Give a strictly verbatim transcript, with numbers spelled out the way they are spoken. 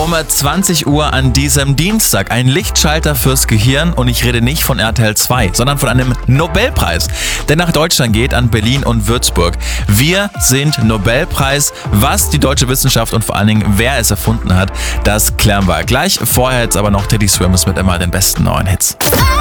Um zwanzig Uhr an diesem Dienstag ein Lichtschalter fürs Gehirn und ich rede nicht von R T L zwei, sondern von einem Nobelpreis, der nach Deutschland geht, an Berlin und Würzburg. Wir sind Nobelpreis. Was die deutsche Wissenschaft und vor allen Dingen wer es erfunden hat, das klären wir gleich. Vorher jetzt aber noch Teddy Swims mit immer den besten neuen Hits.